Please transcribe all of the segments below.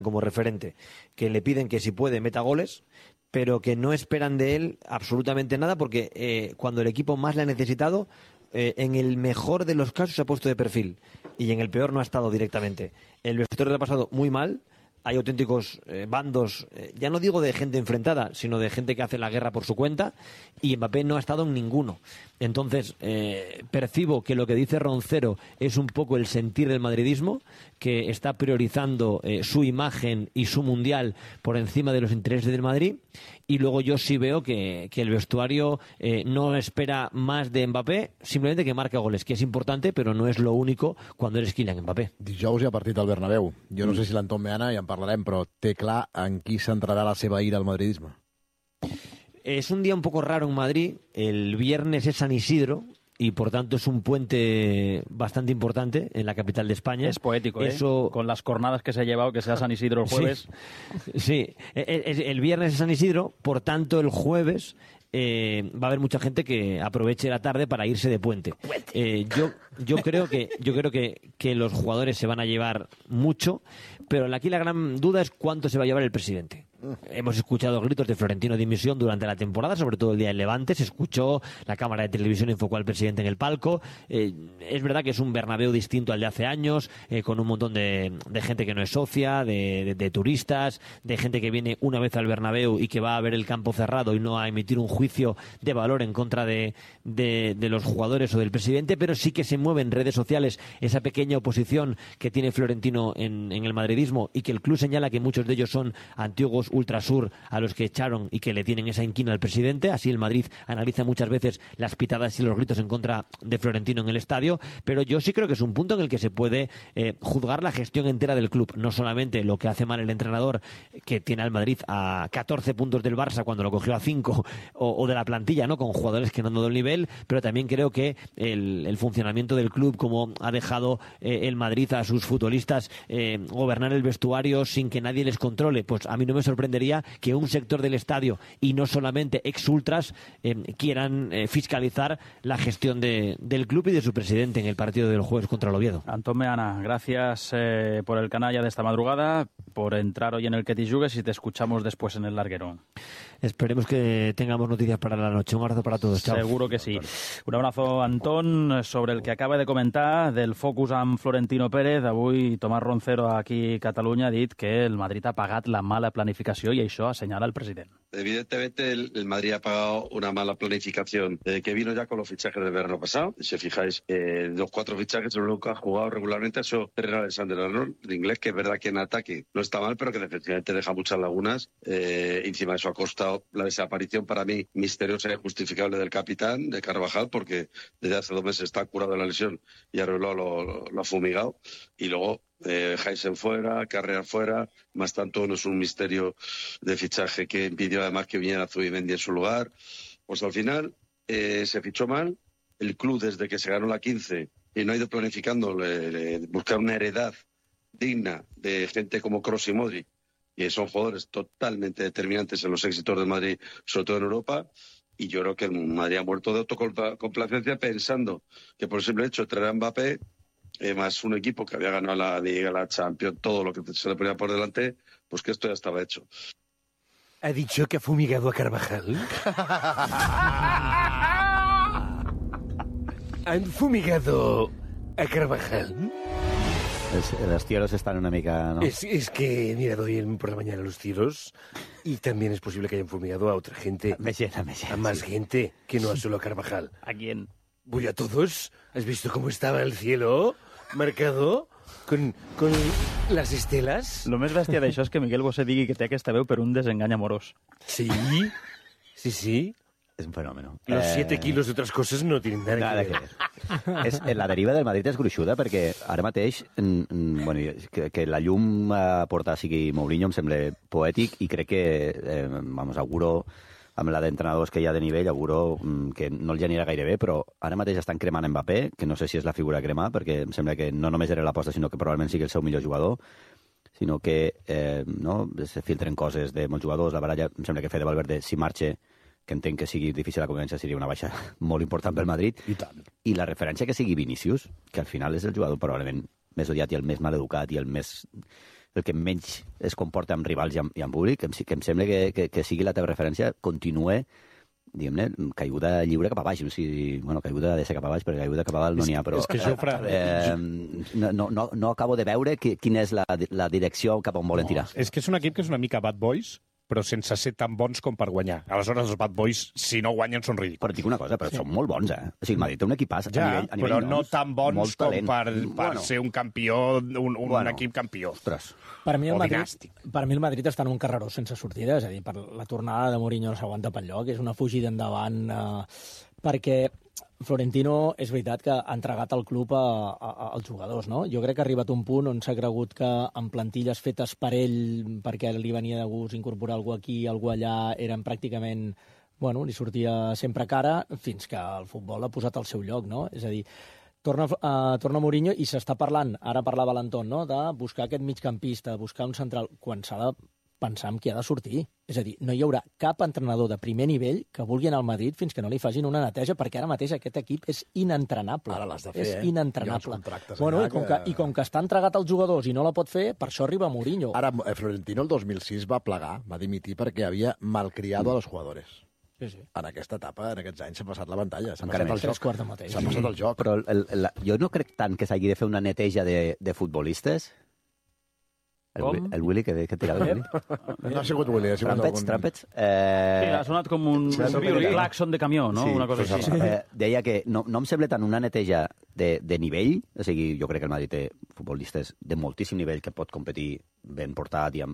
como referente, que le piden que si puede meta goles, pero que no esperan de él absolutamente nada, porque cuando el equipo más le ha necesitado, en el mejor de los casos se ha puesto de perfil y en el peor no ha estado directamente. El vestuario le ha pasado muy mal. Hay auténticos bandos, ya no digo de gente enfrentada, sino de gente que hace la guerra por su cuenta, y Mbappé no ha estado en ninguno. Entonces, percibo que lo que dice Roncero es un poco el sentir del madridismo, que está priorizando su imagen y su mundial por encima de los intereses del Madrid, y luego yo sí veo que el vestuario no espera más de Mbappé, simplemente que marque goles, que es importante, pero no es lo único cuando eres Kylian Mbappé. Dijous hi ha partit al Bernabéu. Jo no sé si l'Anton Meana, ja en parlarem, però té clar en qui centrarà la seva ira al madridisme. Es un día un poco raro en Madrid. El viernes es San Isidro y por tanto es un puente bastante importante en la capital de España. Es poético, con las cornadas que se ha llevado, que sea San Isidro el jueves. Sí. El viernes es San Isidro, por tanto el jueves va a haber mucha gente que aproveche la tarde para irse de puente. Yo creo que los jugadores se van a llevar mucho, pero aquí la gran duda es cuánto se va a llevar el presidente. Hemos escuchado gritos de Florentino dimisión durante la temporada, sobre todo el día del Levante. Se escuchó, la cámara de televisión enfocó al presidente en el palco. Es verdad que es un Bernabéu distinto al de hace años, con un montón de gente que no es socia, de turistas, de gente que viene una vez al Bernabéu y que va a ver el campo cerrado y no a emitir un juicio de valor en contra de los jugadores o del presidente, pero sí que se mueve en redes sociales esa pequeña oposición que tiene Florentino en el madridismo, y que el club señala que muchos de ellos son antiguos ultrasur a los que echaron y que le tienen esa inquina al presidente. Así el Madrid analiza muchas veces las pitadas y los gritos en contra de Florentino en el estadio, pero yo sí creo que es un punto en el que se puede juzgar la gestión entera del club, no solamente lo que hace mal el entrenador, que tiene al Madrid a 14 puntos del Barça cuando lo cogió a 5, o de la plantilla, ¿no?, con jugadores que no han dado el nivel, pero también creo que el funcionamiento del club, como ha dejado el Madrid a sus futbolistas gobernar el vestuario sin que nadie les controle, pues a mí no me sorprendería que un sector del estadio, y no solamente ex-ultras, quieran fiscalizar la gestión del club y de su presidente en el partido del jueves contra el Oviedo. Antón Meana, gracias por el canalla de esta madrugada, por entrar hoy en el Que T'hi Jugues, y te escuchamos después en el larguero. Esperemos que tengamos noticias para la noche. Un abrazo para todos. Chao. Seguro que sí. Un abrazo, Antón. Sobre el que acaba de comentar, del focus amb Florentino Pérez, avui Tomàs Roncero aquí a Catalunya ha dit que el Madrid ha pagat la mala planificació, i això assenyala el president. Evidentemente el Madrid ha pagado una mala planificación que vino ya con los fichajes del verano pasado. Si os fijáis, los 4 fichajes, el único que ha jugado regularmente ha sido Trent Alexander-Arnold, el inglés, que es verdad que en ataque no está mal, pero que defensivamente deja muchas lagunas. Encima de eso ha costado la desaparición, para mí, misteriosa e injustificable del capitán, de Carvajal, porque desde hace 2 meses está curado de la lesión y Arbeloa lo ha fumigado. Y luego Heisen fuera, Carreras fuera, más tanto no es un misterio de fichaje que impidió además que viniera Zubimendi en su lugar. Pues al final se fichó mal, el club desde que se ganó la 15 y no ha ido planificando buscar una heredad digna de gente como Kroos y Modric, y son jugadores totalmente determinantes en los éxitos del Madrid, sobre todo en Europa. Y yo creo que el Madrid ha muerto de autocomplacencia pensando que por el simple hecho de traer a Mbappé, más un equipo que había ganado la Liga, la Champions, todo lo que se le ponía por delante, pues que esto ya estaba hecho. ¿Ha dicho que ha fumigado a Carvajal? ¿Han fumigado a Carvajal? Los tiros están una mica, ¿no? Es que he mirado hoy por la mañana los tiros y también es posible que hayan fumigado a otra gente. A más gente que no a solo a Carvajal. ¿A quién? Voy a todos. ¿Has visto cómo estaba el cielo marcado con las estelas? Lo més bèstia d'això és que Miguel Bosé digui que té aquesta veu per un desengany amorós. Sí, sí. Es un fenómeno. Los 7 kilos de otras cosas no tienen nada que ver. La deriva del Madrid és gruixuda perquè ara mateix que la llum a portar sigui Mourinho em sembla poètic, i crec que auguro amb la d'entrenadors que hi ha de nivell, auguro que no els anirà gaire bé, però ara mateix estan cremant Mbappé, que no sé si és la figura a cremar, perquè em sembla que no només era l'aposta, sinó que probablement sigui el seu millor jugador, sinó que se filtren coses de molts jugadors. La baralla, em sembla que Fede Valverde, si marxa, que entenc que sigui difícil la convivència, seria una baixa molt important pel Madrid. I tant. I la referència que sigui Vinícius, que al final és el jugador probablement més odiat i el més maleducat i el més el que menys es comporta amb rivals i amb públic, que em sembla que sigui la teva referència, continue, diguem-ne, caiguda lliure cap a baix. O sigui, bueno, caiguda de ser cap a baix, perquè caiguda cap a dalt no n'hi ha, però... És que Jofre... No acabo de veure quina és la direcció cap on volen tirar. És que és un equip que és una mica bad boys, però sense ser tan bons com per guanyar. Aleshores, els bad boys, si no guanyen, són ridículs. Però et dic una cosa, però són molt bons, O sigui, el Madrid té un equipàs a nivell però no tan bons com per Bueno. ser un campió, un equip campió. Ostres. Per mi, O el dinàstic. Madrid està en un carreró sense sortida, és a dir, per la tornada de Mourinho no s'aguanta pel lloc, és una fugida endavant, perquè Florentino és veritat que ha entregat el club als jugadors, no? Jo crec que ha arribat un punt on s'ha cregut que en plantilles fetes per ell, perquè li venia de gust incorporar algú aquí, algú allà, eren pràcticament... Bueno, li sortia sempre cara, fins que el futbol ha posat al seu lloc, no? És a dir, torna Mourinho i s'està parlant, ara parlava l'Anton, no?, de buscar aquest migcampista, buscar un central, quan s'ha de pensar en qui ha de sortir. És a dir, no hi haurà cap entrenador de primer nivell que vulgui anar al Madrid fins que no li facin una neteja, perquè ara mateix aquest equip és inentrenable. Ara l'has de fer, és inentrenable. Bueno, I com que està entregat als jugadors i no la pot fer, per això arriba Mourinho. Ara, Florentino el 2006 va plegar, va dimitir perquè havia malcriado a los jugadores. Sí. En aquesta etapa, en aquests anys, s'ha passat la pantalla. S'ha Encara passat el més. joc. S'ha passat el joc. Però jo no crec tant que s'hagi de fer una neteja de futbolistes. El Willy, que tirava el Willy? No ha sigut Willy, ha sigut Trampets? Sí, ha sonat com un claxon de camió, no? Sí, Una cosa així. deia que no em sembla tant una neteja de nivell, o sigui, jo crec que el Madrid té futbolistes de moltíssim nivell que pot competir ben portat i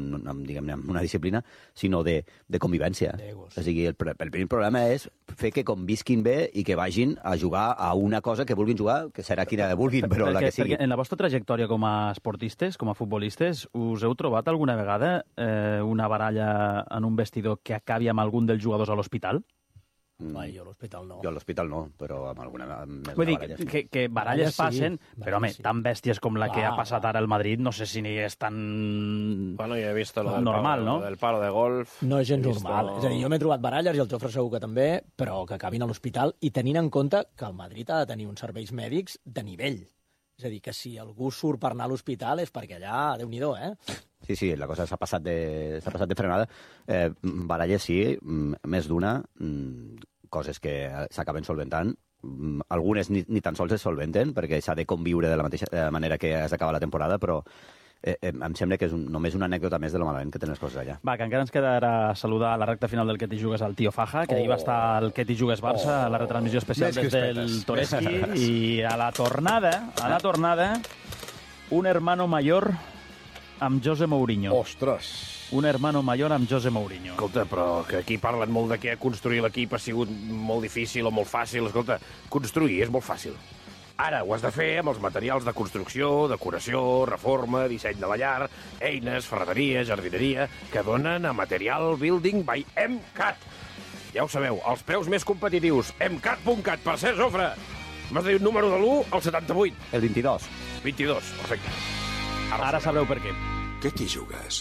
amb una disciplina, sinó de convivència. O sigui, el primer problema és fer que convisquin bé i que vagin a jugar a una cosa que vulguin jugar, que serà quina vulguin, però la que sigui. Perquè en la vostra trajectòria com a esportistes, com a futbolistes, us heu trobat alguna vegada una baralla en un vestidor que acabi amb algun dels jugadors a l'hospital? Ai, jo a l'hospital no. Jo a l'hospital no, però amb alguna... Vull dir, que baralles passen, però home, sí. tan bèsties com la que ha passat ara al Madrid, no sé si ni és tan... Bueno, yo he visto lo del normal, palo, ¿no? Lo del palo de golf. No és gens normal. És a dir, jo m'he trobat baralles, i el Jofre segur que també, però que acabin a l'hospital, i tenint en compte que el Madrid ha de tenir uns serveis mèdics de nivell. És a dir, que si algú surt per anar a l'hospital és perquè allà, Déu-n'hi-do, Sí, la cosa s'ha passat de frenada. Baralles sí, més d'una, coses que s'acaben solventant. Algunes ni tan sols es solventen, perquè s'ha de conviure de la mateixa manera que has d'acabar la temporada, però em sembla que és només una anècdota més de lo malament que tenen les coses allà. Va, que encara ens quedarà saludar a la recta final del Que t'hi jugues al Tío Faja, que ahir va estar el Que t'hi jugues Barça, a la retransmissió especial des del Toreski, i a la tornada, un hermano mayor amb José Mourinho. Ostres! Un hermano mayor amb José Mourinho. Escolta, però que aquí parlen molt de que construir l'equip ha sigut molt difícil o molt fàcil. Escolta, construir és molt fàcil. Ara ho has de fer amb els materials de construcció, decoració, reforma, disseny de la llar, eines, ferreteria, jardineria, que donen a Material Building by MCAT. Ja ho sabeu, els preus més competitius, mcat.cat. Per cert, Jofre, m'has de dir un número de l'1 al 78. El 22. 22, perfecte. Ara sabreu per què. Què t'hi jugues?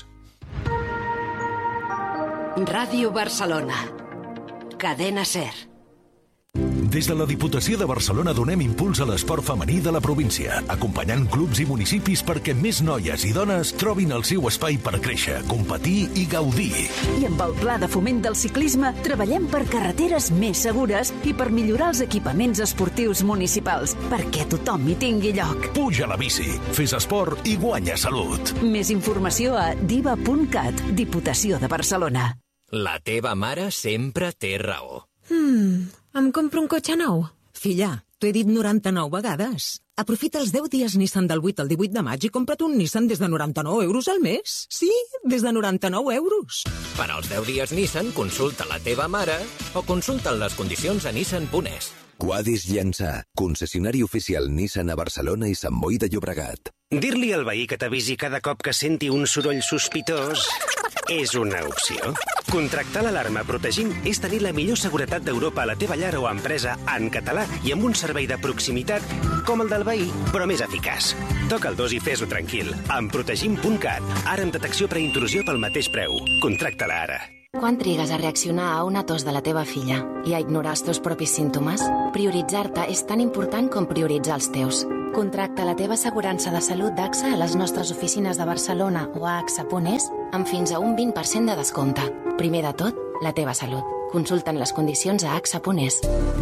Ràdio Barcelona. Cadena SER. Des de la Diputació de Barcelona donem impuls a l'esport femení de la província, acompanyant clubs i municipis perquè més noies i dones trobin el seu espai per créixer, competir i gaudir. I amb el Pla de Foment del Ciclisme treballem per carreteres més segures i per millorar els equipaments esportius municipals, perquè tothom hi tingui lloc. Puja a la bici, fes esport i guanya salut. Més informació a diva.cat, Diputació de Barcelona. La teva mare sempre té raó. Em compro un cotxe nou? Filla, t'ho he dit 99 vegades. Aprofita els 10 dies Nissan del 8 al 18 de maig i compra't un Nissan des de 99 euros al mes. Sí, des de 99 euros. Per als 10 dies Nissan, consulta la teva mare o consulta les condicions a nissan.es. Quadis Llançà, concessionari oficial Nissan a Barcelona i Sant Boi de Llobregat. Dir-li al veí que t'avisi cada cop que senti un soroll sospitós és una opció. Contractar l'alarma protegint és tenir la millor seguretat d'Europa a la teva llar o empresa en català i amb un servei de proximitat com el del veí, però més eficaç. Toca el 2 i fes-ho tranquil. Amb protegim.cat, ara amb detecció preintrusió pel mateix preu. Contracta-la ara. Quan trigues a reaccionar a una tos de la teva filla i a ignorar els teus propis símptomes? Prioritzar-te és tan important com prioritzar els teus. Contracta la teva assegurança de salut d'AXA a les nostres oficines de Barcelona o a AXA.es amb fins a un 20% de descompte. Primer de tot, la teva salut. Consulta'n les condicions a AXA.es.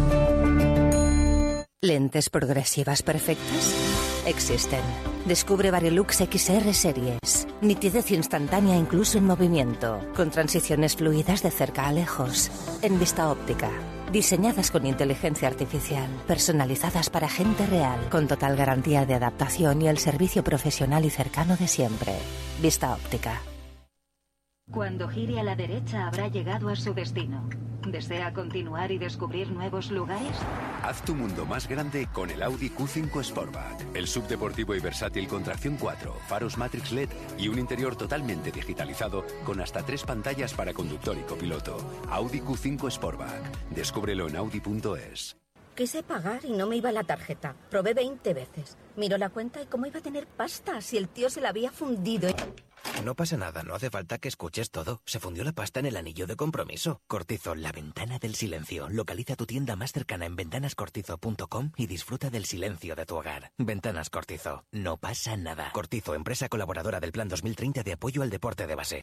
¿Lentes progresivas perfectas? Existen. Descubre Varilux XR Series. Nitidez instantánea incluso en movimiento, con transiciones fluidas de cerca a lejos. En Vista Óptica. Diseñadas con inteligencia artificial, personalizadas para gente real, con total garantía de adaptación y el servicio profesional y cercano de siempre. Vista Óptica. Cuando gire a la derecha habrá llegado a su destino. ¿Desea continuar y descubrir nuevos lugares? Haz tu mundo más grande con el Audi Q5 Sportback. El subdeportivo y versátil con tracción 4, faros Matrix LED y un interior totalmente digitalizado con hasta 3 pantallas para conductor y copiloto. Audi Q5 Sportback. Descúbrelo en audi.es. Quise pagar y no me iba la tarjeta. Probé 20 veces. Miró la cuenta y cómo iba a tener pasta si el tío se la había fundido. No pasa nada, no hace falta que escuches todo. Se fundió la pasta en el anillo de compromiso. Cortizo, la ventana del silencio. Localiza tu tienda más cercana en ventanascortizo.com y disfruta del silencio de tu hogar. Ventanas Cortizo. No pasa nada. Cortizo, empresa colaboradora del Plan 2030 de apoyo al deporte de base.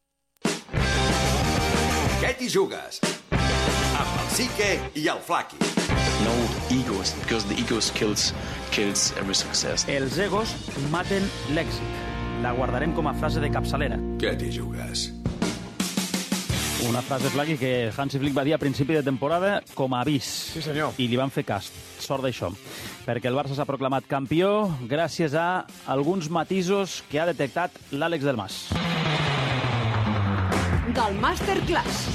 Què t'hi jugues? Amb el Sique i el Flaqui. No egos, because the egos kills every success. Els egos maten l'èxit. La guardarem com a frase de capçalera. Què t'hi jugues? Una frase, Flaqui, que Hansi Flick va dir a principi de temporada com a avís. Sí, senyor. I li van fer cas. Sort d'això. Perquè el Barça s'ha proclamat campió gràcies a alguns matisos que ha detectat l'Àlex del Mas. Del Masterclass.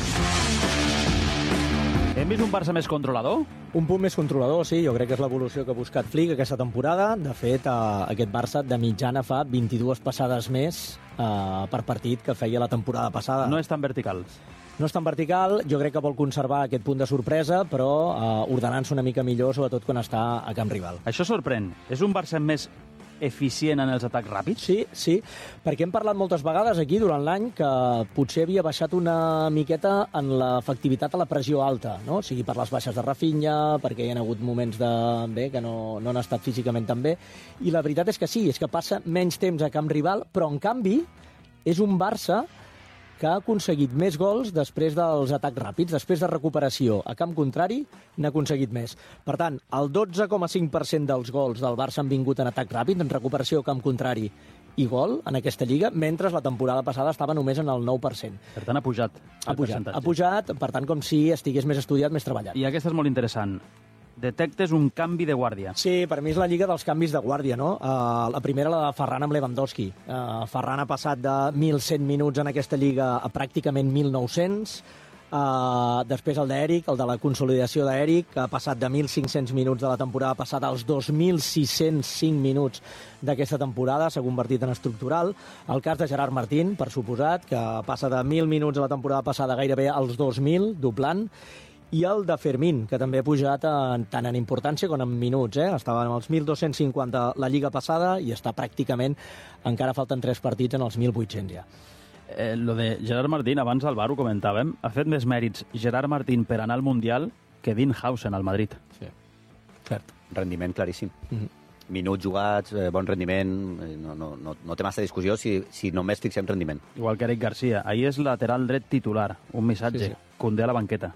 Hem vist un Barça més controlador? Un punt més controlador, sí. Jo crec que és l'evolució que ha buscat Flick aquesta temporada. De fet, aquest Barça de mitjana fa 22 passades més per partit que feia la temporada passada. No és tan vertical. No és tan vertical. Jo crec que vol conservar aquest punt de sorpresa, però ordenant-se una mica millor, sobretot quan està a camp rival. Això sorprèn. És un Barça més eficient en els atacs ràpids? Sí, perquè hem parlat moltes vegades aquí durant l'any que potser havia baixat una miqueta en l'efectivitat a la pressió alta, no? O sigui, per les baixes de Rafinha, perquè hi ha hagut moments que no han estat físicament tan bé, i la veritat és que sí, és que passa menys temps a camp rival, però en canvi és un Barça que ha aconseguit més gols després dels atacs ràpids, després de recuperació. A camp contrari n'ha aconseguit més. Per tant, el 12,5% dels gols del Barça han vingut en atac ràpid, en recuperació a camp contrari i gol en aquesta lliga, mentre la temporada passada estava només en el 9%. Per tant, ha pujat. Ha pujat, per tant, com si estigués més estudiat, més treballat. I aquesta és molt interessant. Detectes un canvi de guàrdia. Sí, per mi és la lliga dels canvis de guàrdia, no? La primera, la de Ferran amb Lewandowski. Ferran ha passat de 1.100 minuts en aquesta lliga a pràcticament 1.900. Després el d'Eric, el de la consolidació d'Eric, que ha passat de 1.500 minuts de la temporada passada als 2.605 minuts d'aquesta temporada, s'ha convertit en estructural. El cas de Gerard Martín, per suposat, que passa de 1.000 minuts a la temporada passada gairebé als 2.000, doblant. I el de Fermín, que també ha pujat tant en importància com en minuts. Estava en els 1.250 la Lliga passada i està pràcticament, encara falten 3 partits en els 1.800 ja. Lo de Gerard Martín, abans al bar ho comentàvem, ha fet més mèrits Gerard Martín per anar al Mundial que Dean Hausen al Madrid. Sí, cert. Rendiment claríssim. Minuts jugats, bon rendiment, no té massa discussió si només fixem rendiment. Igual que Eric Garcia. Ahir és lateral dret titular, un missatge. Sí. Koundé a la banqueta.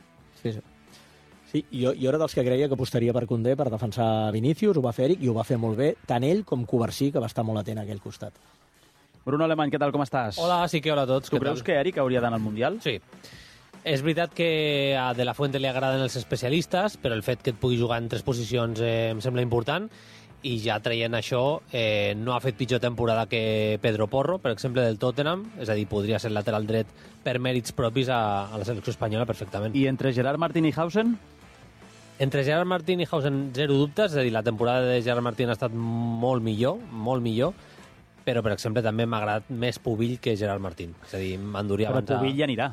Sí, jo era dels que creia que apostaria per Koundé per defensar Vinícius, ho va fer Eric i ho va fer molt bé, tant ell com Covarsí, que va estar molt atent a aquell costat. Bruno Alemany, què tal, com estàs? Hola, sí que hola a tots. Tu creus que Eric hauria d'anar al Mundial? Sí. És veritat que a De La Fuente li agraden els especialistes, però el fet que et pugui jugar en 3 posicions em sembla important, i ja traient això, no ha fet pitjor temporada que Pedro Porro, per exemple, del Tottenham, és a dir, podria ser lateral dret per mèrits propis a la selecció espanyola perfectament. I entre Gerard Martín i Hausen? Entre Gerard Martín i Hausen, zero dubtes, és a dir, la temporada de Gerard Martín ha estat molt millor, però, per exemple, també m'ha agradat més Pubill que Gerard Martín. És a dir, m'enduria abans... Però Pubill ja anirà.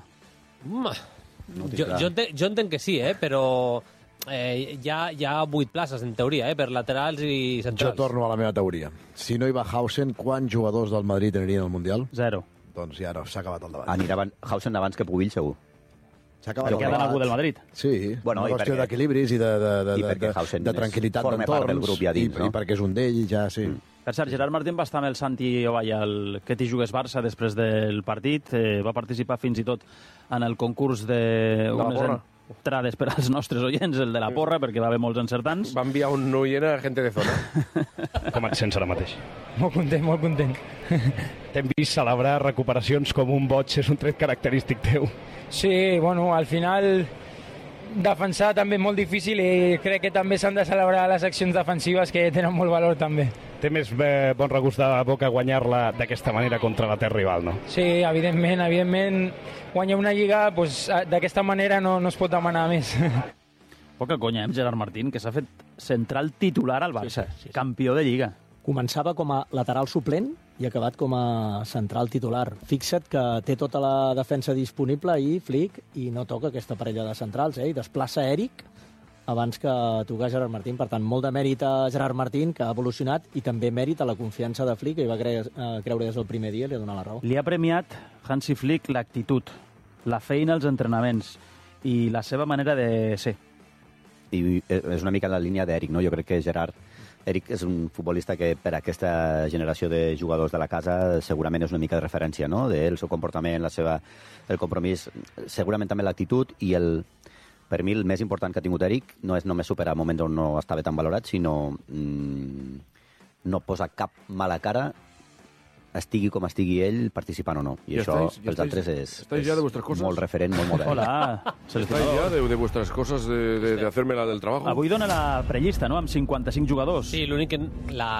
Jo entenc que sí, però hi ha 8 places, en teoria, per laterals i centrals. Jo torno a la meva teoria. Si no hi va Hausen, quants jugadors del Madrid anirien al Mundial? 0. Doncs ja no, s'ha acabat el debat. Hausen abans que Pubill, segur. S'acaba perquè ha d'anar algú del Madrid. Sí, una qüestió d'equilibris i de tranquil·litat d'entorns, i perquè és un d'ells, ja, sí. Per cert, Gerard Martín va estar amb el Santi Ovalla al Que t'hi jugues Barça després del partit, va participar fins i tot en el concurs de entrades per als nostres oients, el de la porra, perquè va haver molts encertants. Va enviar un oient a Gente de Zona. Com et sents ara mateix? Molt content, molt content. T'hem vist celebrar recuperacions com un boig, és un tret característic teu. Sí, bueno, al final defensar també és molt difícil i crec que també s'han de celebrar les accions defensives que tenen molt valor també. Té més bon regust de boca guanyar-la d'aquesta manera contra la terra rival, no? Sí, evidentment, guanyar una lliga d'aquesta manera no es pot demanar més. Poca conya, Gerard Martín, que s'ha fet central titular al Barça, campió de Lliga. Començava com a lateral suplent i ha acabat com a central titular. Fixa't que té tota la defensa disponible i Flick, i no toca aquesta parella de centrals, i desplaça Eric abans que tocar Gerard Martín. Per tant, molt de mèrit a Gerard Martín, que ha evolucionat, i també mèrit a la confiança de Flick, que hi va creure des del primer dia i li ha donat la raó. Li ha premiat Hansi Flick l'actitud, la feina als entrenaments i la seva manera de ser. I és una mica en la línia d'Eric, no? Jo crec que Eric és un futbolista que per a aquesta generació de jugadors de la casa segurament és una mica de referència, no? El seu comportament, el compromís, segurament també l'actitud, i per mi el més important que ha tingut Eric no és només superar moments on no estava tan valorat, sinó no posar cap mala cara, estigui com estigui ell, participant o no. I això, pels altres, és molt referent, molt modern. Hola. ¿Estáis ya de vuestras cosas, de hacerme la del trabajo? Avui dona la prellista, no?, amb 55 jugadors. Sí, l'únic que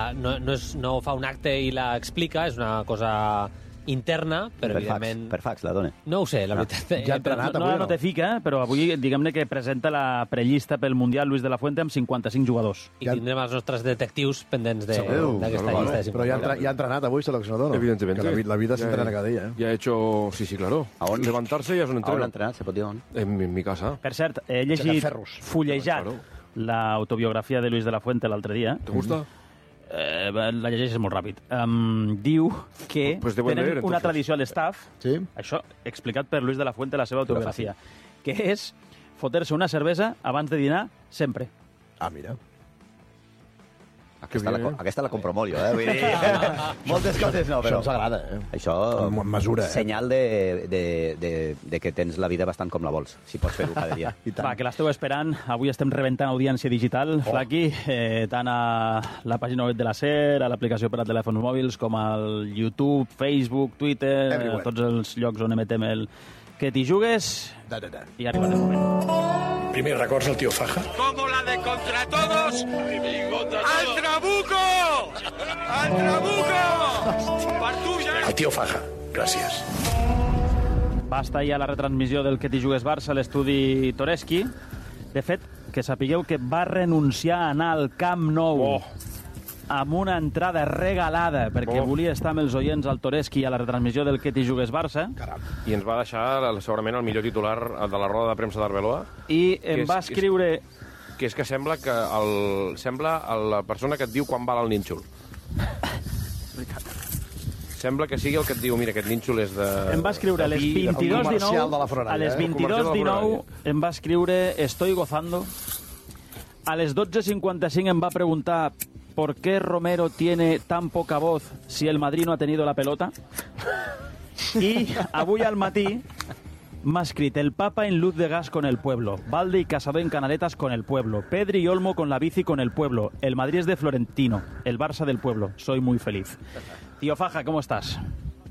no fa un acte i la explica, és una cosa interna, però evidentment... Per fax la dona. No ho sé, la veritat. Ja ha entrenat avui, no? No notifica, però avui, diguem-ne que presenta la prellista pel Mundial Luis de la Fuente amb 55 jugadors. I tindrem els nostres detectius pendents d'aquesta llista. Però ja ha entrenat avui seleccionador, ¿no? Evidentemente. La vida se entrena cada día, ¿eh? Ya ha hecho... Sí, claro. Levantarse ya es un entreno. ¿A on ha entrenat? ¿Se pot dir on? En mi casa. Per cert, he llegit, fullejat, l'autobiografia de Luis de la Fuente l'altre dia. ¿Te gusta? La llegeixes molt ràpid. Diu que tenen una tradició a l'estaf, això explicat per Luis de la Fuente, la seva autobiografia, que és fotre-se una cervesa abans de dinar sempre. Ah, mira. Aquesta la compro molt, jo, Vull dir, moltes coses no, però... Això ens agrada, Això, mesura, senyal de que tens la vida bastant com la vols, si pots fer-ho cada dia. Va, que l'esteu esperant. Avui estem rebentant audiència digital, Flaqui, tant a la pàgina web de la SER, a l'aplicació per a telèfons mòbils, com al YouTube, Facebook, Twitter, a tots els llocs on emetem el Que t'hi jugues, i ha arribat el moment. Primer records al tío Faja. Como la de Contra Todos. ¡Al Trabuco! ¡Al Trabuco! Al tío Faja. Gràcies. Va estar ja la retransmissió del Que t'hi jugues Barça a l'estudi Toreski. De fet, que sapigueu que va renunciar a anar al Camp Nou amb una entrada regalada perquè volia estar amb els oients al Toreski a la retransmissió del Que t'hi jugues Barça. I ens va deixar segurament el millor titular de la roda de premsa d'Arbeloa. I em va escriure... Que és que sembla la persona que et diu quan val el nínxol. Sembla que sigui el que et diu, mira, aquest nínxol és de... Em va escriure a les 22:19, a les 22:19 em va escriure Estoy gozando. A les 12:55 em va preguntar ¿por qué Romero tiene tan poca voz si el Madrid no ha tenido la pelota? I avui al matí m'ha escrit el Papa en luz de gas con el pueblo, Valde y Casado en Canaletas con el pueblo, Pedri y Olmo con la bici con el pueblo, el Madrid es de Florentino, el Barça del pueblo, soy muy feliz. Tío Faja, ¿cómo estás?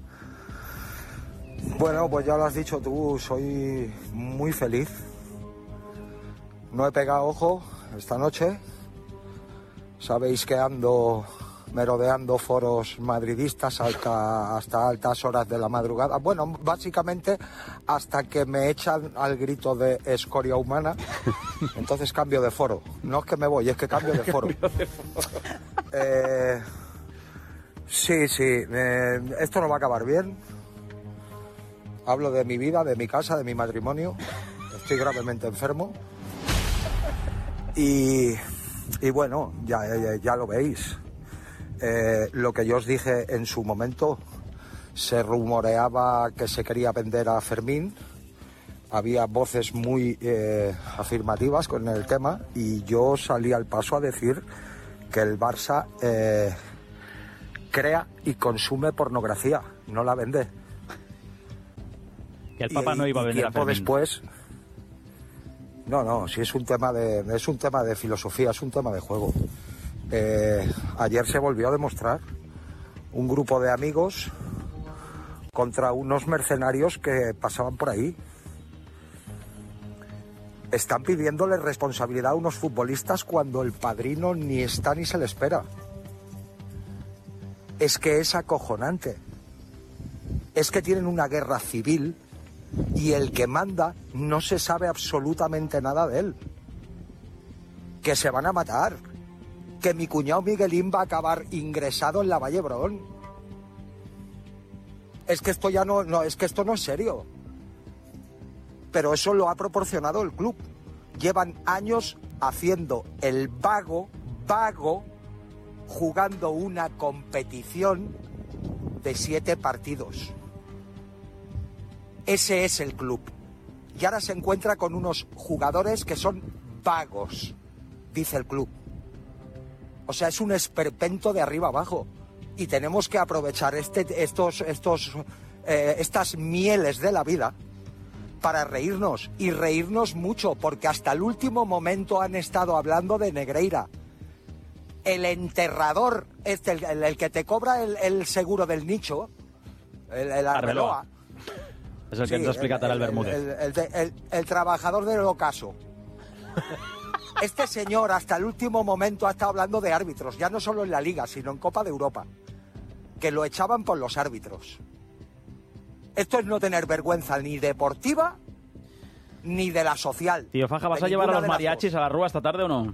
Bueno, pues ya lo has dicho tú, soy muy feliz. No he pegado ojo esta noche. Sabéis que ando merodeando foros madridistas hasta altas horas de la madrugada. Bueno, básicamente hasta que me echan al grito de escoria humana. Entonces cambio de foro. No es que me voy, es que cambio de foro. Sí, esto no va a acabar bien. Hablo de mi vida, de mi casa, de mi matrimonio. Estoy gravemente enfermo. Y bueno, ya lo veis. Lo que yo os dije en su momento, se rumoreaba que se quería vender a Fermín. había voces muy afirmativas con el tema y yo salí al paso a decir que el Barça crea y consume pornografía, no la vende. Que el Papa no iba a vender a Fermín. Después, no, si es un tema de filosofía, es un tema de juego. Ayer se volvió a demostrar un grupo de amigos contra unos mercenarios que pasaban por ahí. Están pidiéndole responsabilidad a unos futbolistas cuando el padrino ni está ni se le espera. Es que es acojonante. Es que tienen una guerra civil y el que manda no se sabe absolutamente nada de él. Que se van a matar. Que mi cuñado Miguelín va a acabar ingresado en la Valle Brón. Es que esto ya es que esto no es serio. Pero eso lo ha proporcionado el club. Llevan años haciendo el vago, jugando una competición de 7 partidos. Ese es el club. Y ahora se encuentra con unos jugadores que son vagos, dice el club. O sea, es un esperpento de arriba abajo. Y tenemos que aprovechar estas mieles de la vida para reírnos, y reírnos mucho, porque hasta el último momento han estado hablando de Negreira. El enterrador, el que te cobra el seguro del nicho, el Arbeloa. És el que ens ha explicat ara el Bermúdez. El trabajador del ocaso. Este señor hasta el último momento ha estado hablando de árbitros, ya no solo en la Liga, sino en Copa de Europa, que lo echaban por los árbitros. Esto es no tener vergüenza ni deportiva ni de la social. Tío Faja, ¿vas a llevar a los mariachis a la Rúa esta tarde o no?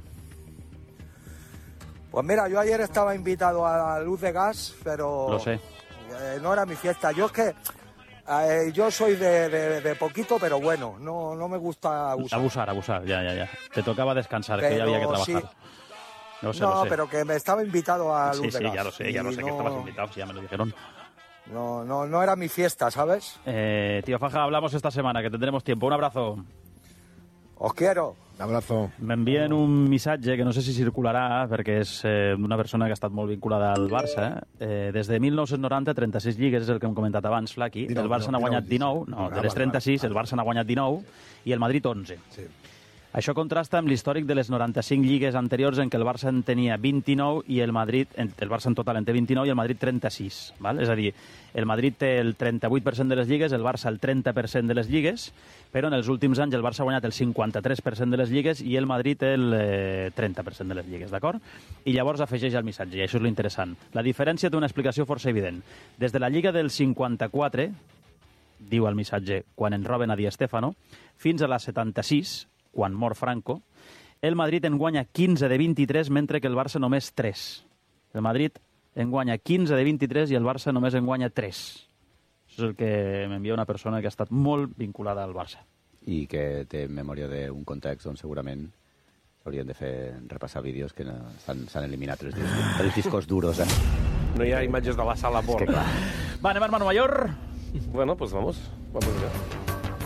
Pues mira, yo ayer estaba invitado a Luz de Gas, pero Lo sé. No era mi fiesta. Yo es que yo soy de poquito, pero bueno, no me gusta abusar. Abusar, ya. Te tocaba descansar, que ya había que trabajar. Sí. Lo sé. Pero que me estaba invitado a Luz de Gas. Sí, ya lo sé que estabas invitado, ya me lo dijeron. No era mi fiesta, ¿sabes? Tío Faja, hablamos esta semana, que tendremos tiempo. Un abrazo. Os quiero. Un abrazo. M'envien un missatge que no sé si circularà, perquè és una persona que ha estat molt vinculada al Barça. Des de 1990, 36 lligues, és el que hem comentat abans, Flaqui. El Barça n'ha guanyat 19. No, de les 36, el Barça n'ha guanyat 19 i el Madrid 11. Sí. Això contrasta amb l'històric de les 95 lligues anteriors en què el Barça en tenia 29 i el Madrid, el Barça en total en té 29 i el Madrid 36. Val? És a dir, el Madrid té el 38% de les lligues, el Barça el 30% de les lligues, però en els últims anys el Barça ha guanyat el 53% de les lligues i el Madrid el 30% de les lligues, d'acord? I llavors afegeix el missatge, i això és l'interessant. La diferència té una explicació força evident. Des de la Lliga del 54, diu el missatge, quan en roben a Di Stéfano, fins a la 76, quan mor Franco, el Madrid en guanya 15 de 23, mentre que el Barça només 3. El Madrid en guanya 15 de 23 i el Barça només en guanya 3. Això és el que m'envia una persona que ha estat molt vinculada al Barça. I que té memòria d'un context on segurament s'haurien de fer repassar vídeos que s'han eliminat els discos duros. No hi ha imatges de la sala por. Es que clar. Va, anem a Nueva York. Bueno, pues vamos ya.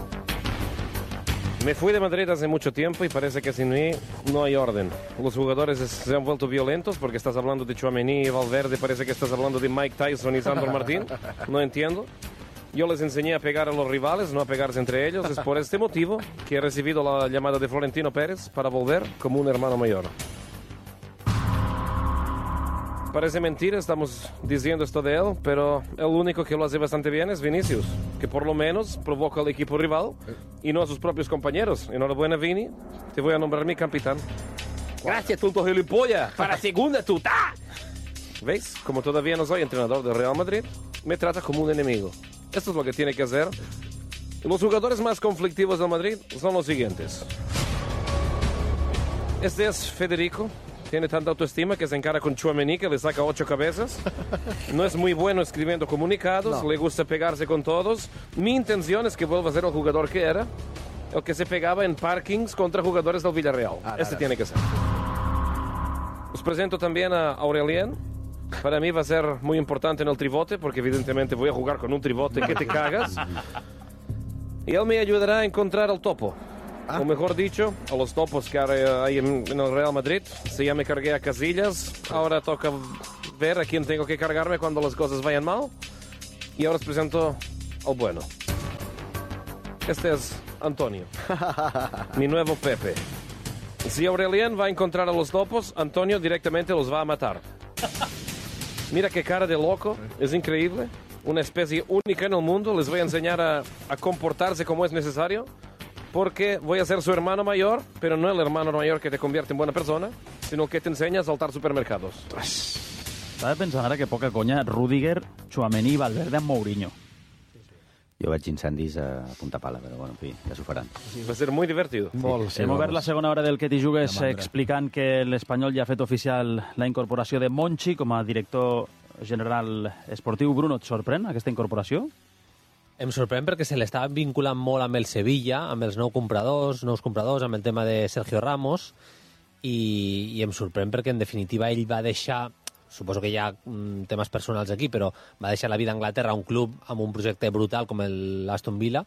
Me fui de Madrid hace mucho tiempo y parece que sin mí no hay orden. Los jugadores se han vuelto violentos porque estás hablando de Tchouaméni y Valverde, parece que estás hablando de Mike Tyson y Sandro Martín. No entiendo. Yo les enseñé a pegar a los rivales, no a pegarse entre ellos. Es por este motivo que he recibido la llamada de Florentino Pérez para volver como un hermano mayor. Parece mentira, estamos diciendo esto de él, pero el único que lo hace bastante bien es Vinicius, que por lo menos provoca al equipo rival y no a sus propios compañeros. Enhorabuena, Vini, te voy a nombrar mi capitán. Gracias, tonto gilipollas. Para segunda tuta. ¿Veis? Como todavía no soy entrenador del Real Madrid, me trata como un enemigo. Esto es lo que tiene que hacer. Los jugadores más conflictivos del Madrid son los siguientes. Este es Federico. Tiene tanta autoestima que se encara con Tchouaméni, que le saca 8 cabezas. No es muy bueno escribiendo comunicados, le gusta pegarse con todos. Mi intención es que vuelva a ser el jugador que era, el que se pegaba en parkings contra jugadores del Villarreal. Tiene que ser. Os presento también a Aurelien. Para mí va a ser muy importante en el tribote, porque evidentemente voy a jugar con un tribote que te cagas. Y él me ayudará a encontrar el topo. O mejor dicho, a los topos que hay en el Real Madrid. Si ya me cargué a Casillas, ahora toca ver a quién tengo que cargarme cuando las cosas vayan mal. Y ahora os presento al bueno. Este es Antonio, mi nuevo Pepe. Si Aurelien va a encontrar a los topos, Antonio directamente los va a matar. Mira qué cara de loco, es increíble. Una especie única en el mundo. Les voy a enseñar a comportarse como es necesario, porque voy a ser su hermano mayor, pero no el hermano mayor que te convierte en buena persona, sino que te enseña a saltar supermercados. Estava pensant ara que poca conya, Rüdiger, Tchouaméni i Valverde amb Mourinho. Jo veig incendis a punta pala, però bueno, en fi, ja s'ho faran. Va ser muy divertido. Hem obert la segona hora del Que t'hi jugues explicant que l'Espanyol ja ha fet oficial la incorporació de Monchi com a director general esportiu. Bruno, et sorprèn aquesta incorporació? Em sorprèn perquè se l'estava vinculant molt amb el Sevilla, amb els nous compradors, amb el tema de Sergio Ramos, i em sorprèn perquè, en definitiva, ell va deixar, suposo que hi ha temes personals aquí, però va deixar la vida a Anglaterra, un club amb un projecte brutal com l'Aston Villa,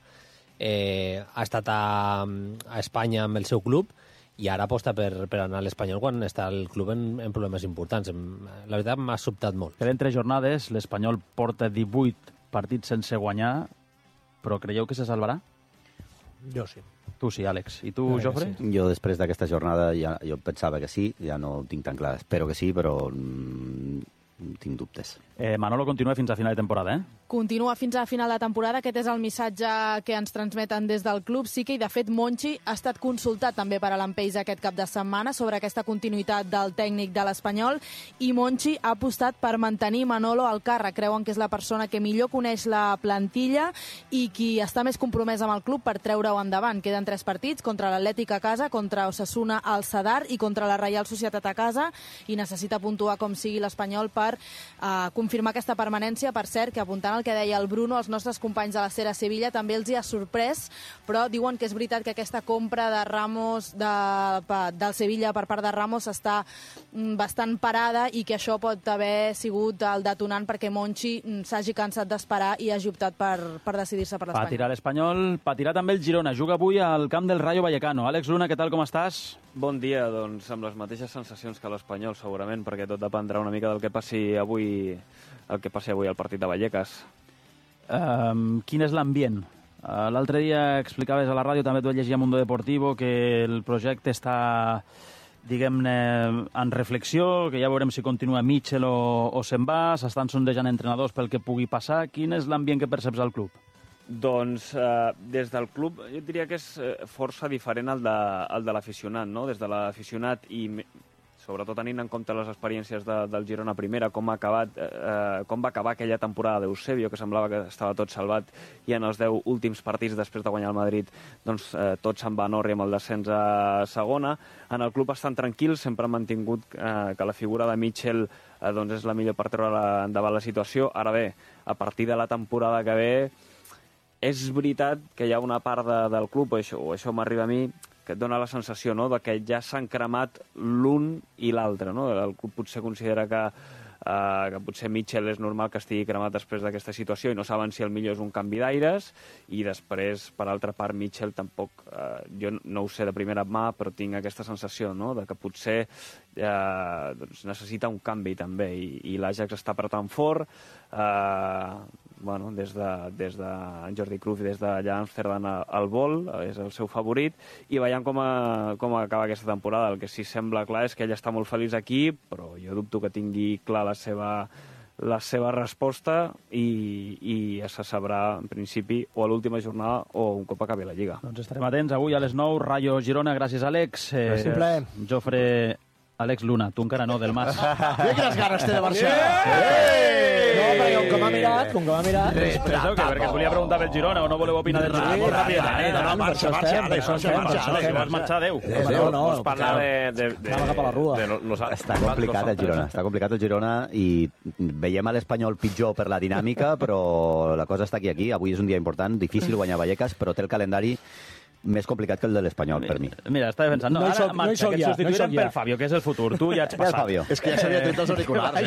ha estat a Espanya amb el seu club, i ara aposta per anar a l'Espanyol quan està el club en problemes importants. La veritat m'ha sobtat molt. Queden 3 jornades, l'Espanyol porta 18 partits sense guanyar, però creieu que se salvarà? Jo sí. Tu sí, Àlex. I tu, Jofre? Sí. Jo, després d'aquesta jornada, jo pensava que sí, ja no ho tinc tan clar. Espero que sí, però tinc dubtes. Manolo continua fins a final de temporada, eh? Continua fins a final de temporada. Aquest és el missatge que ens transmeten des del club. Sí que, i de fet, Monchi ha estat consultat també per a l'Empeix aquest cap de setmana sobre aquesta continuïtat del tècnic de l'Espanyol, i Monchi ha apostat per mantenir Manolo al càrrec. Creuen que és la persona que millor coneix la plantilla i qui està més compromès amb el club per treure-ho endavant. Queden 3 partits, contra l'Atlètic a casa, contra Osasuna al Sadar i contra la Reial Societat a casa, i necessita puntuar com sigui l'Espanyol per confirmar aquesta permanència. Per cert, que apuntant el que deia el Bruno, els nostres companys de la Sera Sevilla també els hi ha sorprès, però diuen que és veritat que aquesta compra de Ramos del Sevilla per part de Ramos està bastant parada i que això pot haver sigut el detonant perquè Monchi s'hagi cansat d'esperar i hagi optat per decidir-se per l'Espanyol. Patirà l'Espanyol, patirà també el Girona. Juga avui al camp del Rayo Vallecano. Àlex Luna, què tal, com estàs? Bon dia, doncs amb les mateixes sensacions que l'Espanyol, segurament, perquè tot dependrà una mica del que passi avui al partit de Vallecas. Quin és l'ambient? L'altre dia explicaves a la ràdio, també t'ho llegia a Mundo Deportivo, que el projecte està, diguem-ne, en reflexió, que ja veurem si continua Mitchell o se'n va, s'estan sondejant entrenadors pel que pugui passar. Quin és l'ambient que perceps al club? Doncs des del club jo diria que és força diferent al de l'aficionat, no? Des de l'aficionat i sobretot tenint en compte les experiències del Girona primera, com va acabar aquella temporada d'Eusebio, que semblava que estava tot salvat, i en els 10 últims partits després de guanyar el Madrid, doncs tot se'n va a Norri amb el descens a segona. En el club estan tranquils, sempre han mantingut que la figura de Mitchell doncs és la millor per treure endavant la situació. Ara bé, a partir de la temporada que ve, és veritat que hi ha una part del club, o això m'arriba a mi, que et dona la sensació, no?, de que ja s'han cremat l'un i l'altre, no? El club potser considera que potser Mitchell és normal que estigui cremat després d'aquesta situació i no saben si el millor és un canvi d'aires, i després, per altra part, Mitchell tampoc, jo no ho sé de primera mà, però tinc aquesta sensació, no?, de que potser doncs necessita un canvi també, i l'Ajax està apretant fort, bueno, des de Jordi Cruyff, des d'allà a Amsterdam al vol, és el seu favorit, i veiem com acaba aquesta temporada. El que sí sembla clar és que ell està molt feliç aquí, però jo dubto que tingui clar la seva resposta, i se sabrà en principi o a l'última jornada o un cop acabi la Lliga. Doncs estarem atents avui a les 9, Rayo Girona. Gràcies, Àlex. Jofre, Àlex Luna, tu encara no, del Mas. Mira quines ganes té de marxar. No, perquè com que m'ha mirat... Perquè et volia preguntar pel Girona, o no voleu opinar del Girona? Molt ràpidament. No, marxa, Àlex, vas marxar, adéu. No, parlar de... cap a la rua. Està complicat el Girona, i veiem a l'Espanyol pitjor per la dinàmica, però la cosa està aquí. Avui és un dia important, difícil guanyar Vallecas, però té el calendari més complicat que el de l'Espanyol, per mi. Mira, estava pensant, ara marxa, que et substituirem pel Fabio, que és el futur. Tu ja ets passat. És que ja s'havia tret els auriculars.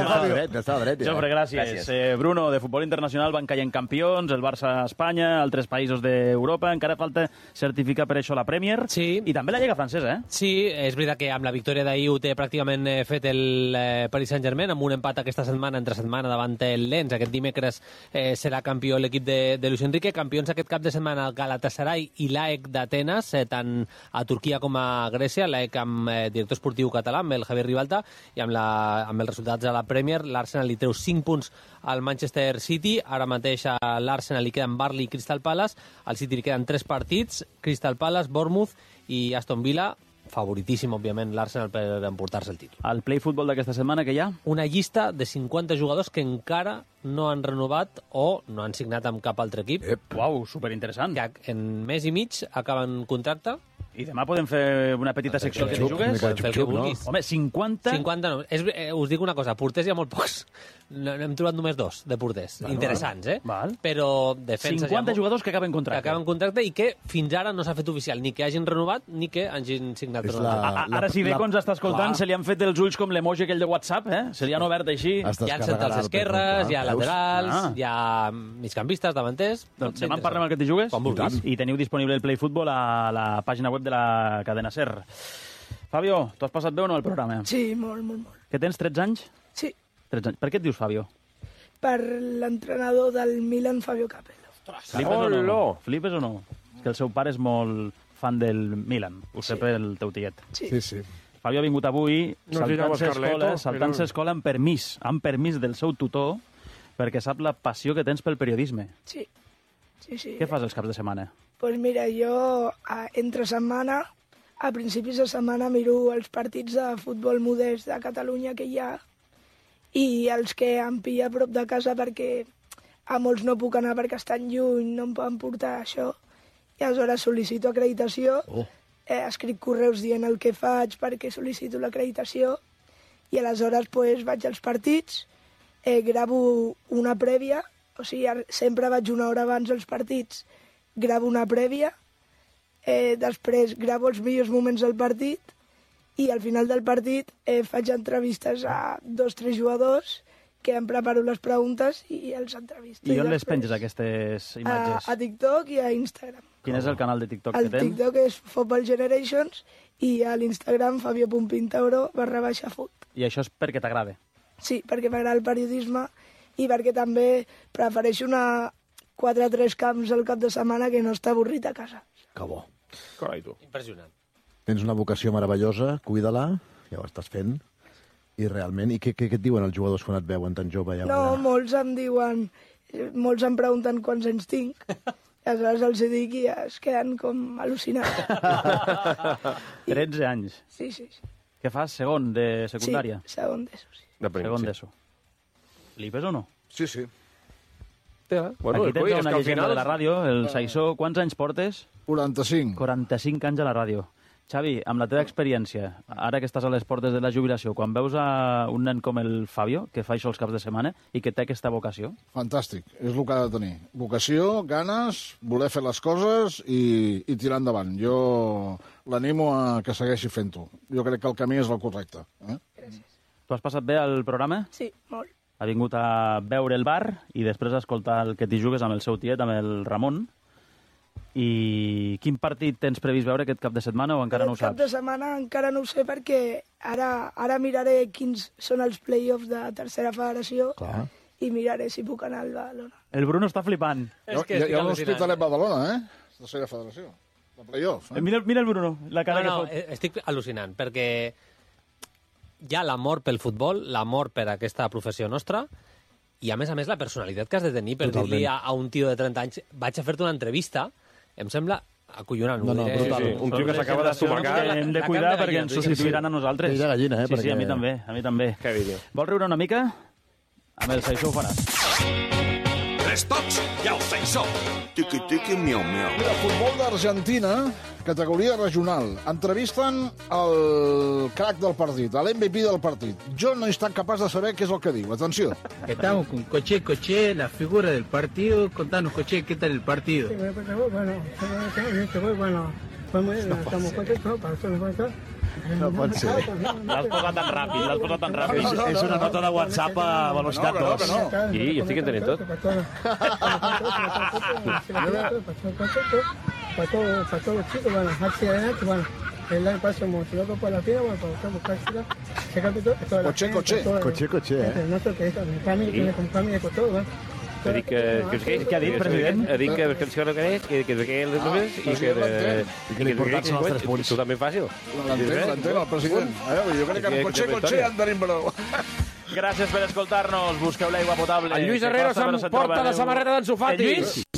Ja estava dret. Jofre, gràcies. Bruno, de futbol internacional van caient campions, el Barça a Espanya, altres països d'Europa, encara falta certificar per això la Premier, i també la Lliga francesa, eh? Sí, és veritat que amb la victòria d'ahir ho té pràcticament fet el Paris Saint-Germain, amb un empat aquesta setmana, entre setmana, davant el Lens. Aquest dimecres serà campió l'equip de Luis Enrique. Campions aquest cap de setmana el Galatasaray i l'AEK d'Atenes, tant a Turquia com a Grècia. L'AEK amb director esportiu català, amb el Javier Ribalta, i amb els resultats a la Premier, l'Arsenal li treu 5 punts al Manchester City. Ara mateix a l'Arsenal li queden Burnley i Crystal Palace. Al City li queden 3 partits, Crystal Palace, Bournemouth i Aston Villa. Favoritíssim, òbviament, l'Arsenal per emportar-se el títol. Al Play Football d'aquesta setmana, què hi ha? Una llista de 50 jugadors que encara no han renovat o no han signat amb cap altre equip. Uau, superinteressant. Que en mes i mig acaben contracte. I demà podem fer una petita secció que jugues? Podem fer el que vulguis. Home, 50? 50 no. Us dic una cosa, porters hi ha molt pocs. N'hem trobat només 2 de porters. Interessants, eh? Val. Però defensa 50 jugadors que acaben contracte. Que acaben contracte i que fins ara no s'ha fet oficial ni que hagin renovat ni que hagin signat. Ara si Deco ens està escoltant, se li han fet els ulls com l'emoji aquell de WhatsApp, eh? Se li han obert així. Hi ha centrals esquerres, hi ha laterals, hi ha migcampistes, davanters. Doncs demà en parlem al que t'hi jugues. I teniu disponible el Play Football a la pàgina web de la cadena SER. Fabio, tu has passat bé o no el programa? Sí, molt. Que tens 13 anys? Sí. 13 anys. Per què et dius Fabio? Per l'entrenador del Milan, Fabio Capello. Flipes o no? Que el seu pare és molt fan del Milan. Ho sé pel teu tiet. Sí. Fabio ha vingut avui saltant-se escola amb permís del seu tutor, perquè sap la passió que tens pel periodisme. Sí. Què fas els caps de setmana? Pues mira, jo entre setmana, a principis de setmana, miro els partits de futbol modest de Catalunya que hi ha i els que em pilla a prop de casa perquè a molts no puc anar perquè estan lluny, no em poden portar això. I aleshores sol·licito acreditació, escric correus dient el que faig perquè sol·licito l'acreditació i aleshores pues, vaig als partits, gravo una prèvia, o sigui, sempre vaig una hora abans als partits, gravo una prèvia, després gravo els millors moments del partit i al final del partit faig entrevistes a 2 o 3 jugadors que em preparo les preguntes i els entrevisto. I on les penges, aquestes imatges? A TikTok i a Instagram. Quin és el canal de TikTok que tens? El TikTok és Football Generations i a l'Instagram Fabio.pintauro/foot. I això és perquè t'agrada? Sí, perquè m'agrada el periodisme i perquè també prefereixo anar 4 o 3 camps al cap de setmana que no està avorrit a casa. Que bo. Carai, tu. Impressionant. Tens una vocació meravellosa, cuida-la, ja ho estàs fent. I realment, i què et diuen els jugadors quan et veuen tan jove? Ja no, molts em diuen, molts em pregunten quants anys tinc. Aleshores els dic i es queden com al·lucinats. 13 anys? Sí. Què fas, segon de secundària? Sí, segon d'ESO, sí. Segon d'ESO. Flipes o no? Sí. Bueno, aquí tens una llegenda de la ràdio, el Saissó. Quants anys portes? 45. 45 anys a la ràdio. Xavi, amb la teva experiència, ara que estàs a les portes de la jubilació, quan veus a un nen com el Fabio, que fa això els caps de setmana, i que té aquesta vocació? Fantàstic, és el que ha de tenir. Vocació, ganes, voler fer les coses i tirar endavant. Jo l'animo a que segueixi fent-ho. Jo crec que el camí és el correcte. Gràcies. Tu has passat bé al programa? Sí, molt. Ha vingut a veure el bar i després a escoltar el que t'hi jugues amb el seu tiet, amb el Ramon. I quin partit tens previst veure aquest cap de setmana o encara no ho saps? Aquest cap de setmana encara no ho sé perquè ara miraré quins són els play-offs de tercera federació. Clar. I miraré si puc anar al Badalona. El Bruno està flipant. Hi ha un hospitalet Badalona, tercera federació. De play-off. Mira el Bruno, la cara que fot. Estic al·lucinant perquè hi ha l'amor pel futbol, l'amor per aquesta professió nostra i, a més, la personalitat que has de tenir per dir-li a un tio de 30 anys vaig a fer-te una entrevista. Em sembla acollonant. No, brutal. Un tio que s'acaba d'estomacar. Hem de cuidar perquè ens substituiran a nosaltres. Pell de gallina, Sí, a mi també. Que vídeo. Vols riure una mica? Amb el Saissó ho faràs. tres tocs i el sensor. Tiqui-tiqui, miau-miau. Mira, futbol d'Argentina, categoria regional. Entrevisten el crack del partit, l'MVP del partit. Jo no he estat capaç de saber què és el que diu. Atenció. Estamos con Coche, la figura del partido. Contanos, Coche, ¿qué tal el partido? Bueno, fue muy bien, estamos contentos, para eso nosotros. No pot ser. L'has posat tan ràpid, És una nota de WhatsApp a velocitat 2. I jo estic entenent tot. Para todos los chicos, bueno, hacia adelante, bueno, el año pasado hemos llegado por la tierra, bueno, para buscar ese capítulo. Coche, Nosotros que estamos en familia con todo, ¿no? Ha dit que ha dit, president? Ha dit que l'important són els 3 punts. Totalment fàcil. L'entén, el president. Jo crec que amb Coche en tenim prou. Gràcies per escoltar-nos. Busqueu l'aigua potable. El Lluís Herrero porta la samarreta d'en Sofati.